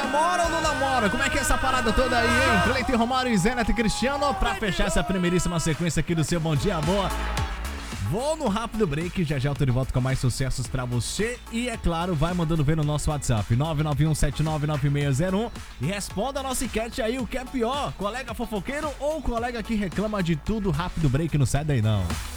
namora ou não namora? Como é que é essa parada toda aí, hein? Cleiton Romário e Zenete Cristiano pra fechar essa primeiríssima sequência aqui do seu Bom Dia Boa. Vou no rápido break, já já eu tô de volta com mais sucessos pra você. E é claro, vai mandando ver no nosso WhatsApp 991799601 e responda a nossa enquete aí, o que é pior, colega fofoqueiro ou colega que reclama de tudo. Rápido break, não sai daí não.